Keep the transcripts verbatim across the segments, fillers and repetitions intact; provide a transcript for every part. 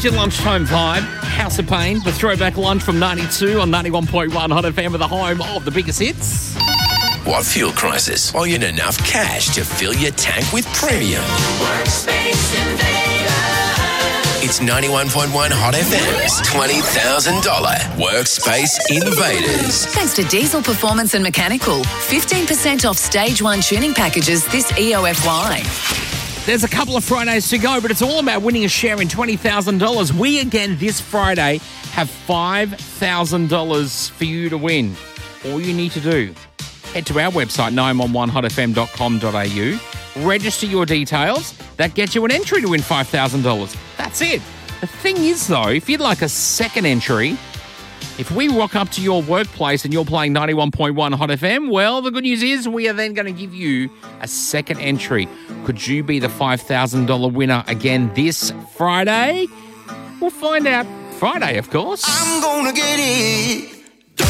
your lunchtime vibe. House of Pain, the throwback lunch from ninety-two on ninety-one point one Hot F M with the home of the biggest hits. What fuel crisis? Or you need enough cash to fill your tank with premium? Workspace Invaders. It's ninety-one point one Hot F M's twenty thousand dollars Workspace Invaders. Thanks to Diesel Performance and Mechanical. fifteen percent off Stage one tuning packages this E O F Y. There's a couple of Fridays to go, but it's all about winning a share in twenty thousand dollars. We, again, this Friday, have five thousand dollars for you to win. All you need to do, head to our website, nine one one hot f m dot com dot a u, register your details. That gets you an entry to win five thousand dollars. That's it. The thing is, though, if you'd like a second entry, if we rock up to your workplace and you're playing ninety-one point one Hot F M, well, the good news is we are then going to give you a second entry. Could you be the five thousand dollars winner again this Friday? We'll find out Friday, of course. I'm gonna get it done.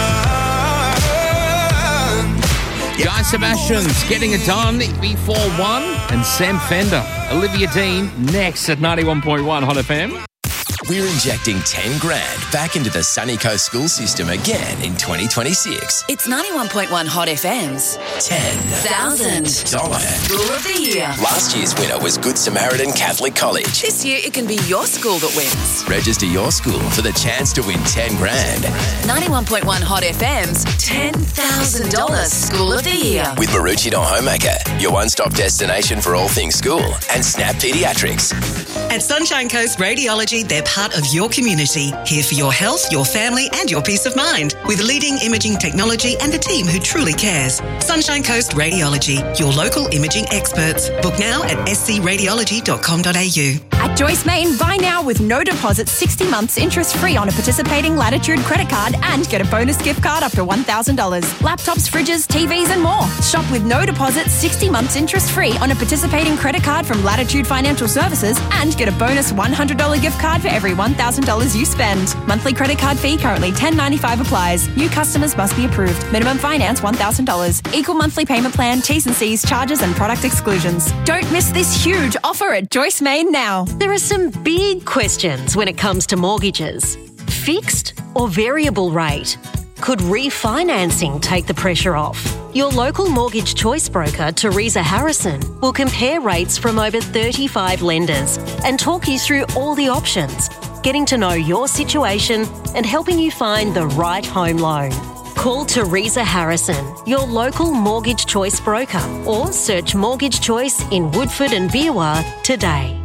Guy Sebastian's Getting It Done, B four one, and Sam Fender, Olivia Dean, next at ninety-one point one Hot F M. We're injecting ten grand back into the Sunny Coast school system again in twenty twenty-six. It's ninety-one point one Hot F M's ten thousand dollars School of the Year. Last year's winner was Good Samaritan Catholic College. This year it can be your school that wins. Register your school for the chance to win ten grand. ninety-one point one Hot F M's ten thousand dollars School of the Year. With Maroochydore Homemaker, your one-stop destination for all things school, and Snap Pediatrics. At Sunshine Coast Radiology, they're part of your community, here for your health, your family and your peace of mind, with leading imaging technology and a team who truly cares. Sunshine Coast Radiology, your local imaging experts. Book now at s c radiology dot com dot a u. At Joyce Main, buy now with no deposit, sixty months interest-free on a participating Latitude credit card and get a bonus gift card up to one thousand dollars. Laptops, fridges, T Vs and more. Shop with no deposit, sixty months interest-free on a participating credit card from Latitude Financial Services and get a bonus one hundred dollars gift card for every one thousand dollars you spend. Monthly credit card fee currently ten ninety-five applies. New customers must be approved. Minimum finance one thousand dollars. Equal monthly payment plan, T's and C's, charges and product exclusions. Don't miss this huge offer at Joyce Main now. There are some big questions when it comes to mortgages. Fixed or variable rate? Could refinancing take the pressure off? Your local mortgage choice broker, Teresa Harrison, will compare rates from over thirty-five lenders and talk you through all the options, getting to know your situation and helping you find the right home loan. Call Teresa Harrison, your local mortgage choice broker, or search Mortgage Choice in Woodford and Beerwah today.